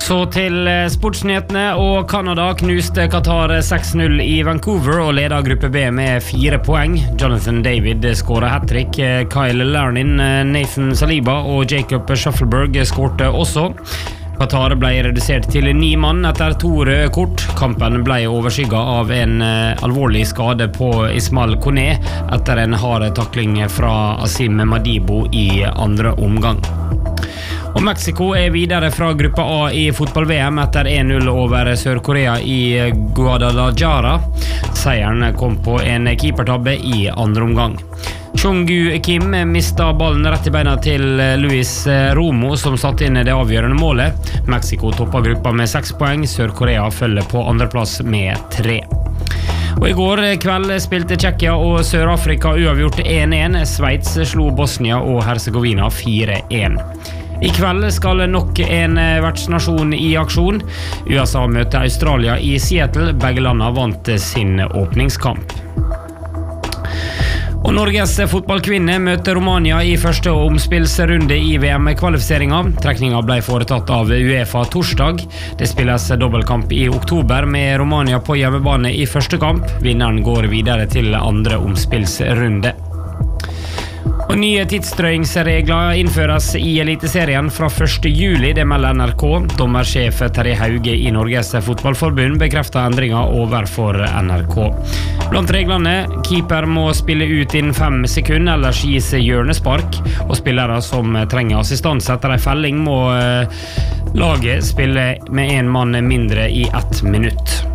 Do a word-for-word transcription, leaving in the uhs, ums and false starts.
Så til sportsnyhetene, og Canada knuste Qatar seks null i Vancouver og leder gruppe B med fire poeng. Jonathan David skåret hat-trick, Kyle Larnin, Nathan Saliba og Jacob Shuffleberg skårte også. Qatar ble redusert til ni mann etter to røde kort. Kampen ble overskygget av en alvorlig skade på Ismail Kone etter en hard takling fra Asim Madibo i andre omgang. Og Mexico er videre fra gruppe A i fotball-V M etter en null over Sør-Korea i Guadalajara. Seieren kom på en keepertabbe i andre omgang. Chong-gu Kim mistet ballen rett i beina til Luis Romo, som satt inn det avgjørende målet. Mexico toppet gruppa med seks poeng, Sør-Korea følger på andreplass med tre. Og i går kveld spilte Tsjekkia og Sør-Afrika uavgjort en en. Sveits slo Bosnia og Herzegovina fire en. I kveld skal nok en vertsnasjon i aksjon. U S A møter Australia i Seattle. Begge landene vant sin åpningskamp. Og Norges fotballkvinne møter Romania i første omspillsrunde i V M-kvalifiseringen. Trekningen ble foretatt av UEFA torsdag. Det spilles dobbeltkamp i oktober med Romania på hjemmebane i første kamp. Vinneren går videre til andre omspillsrunde. Og nye tidsstrøingsregler innføres i Eliteserien fra første juli, det melder N R K. Dommersjef Terje Hauge i Norges fotballforbund bekrefter endringer overfor N R K. Blant reglene, keeper må spille ut innen fem sekunder, ellers gis hjørnespark, og spillere som trenger assistanse etter en felling må laget spille med en mann mindre i ett minutt.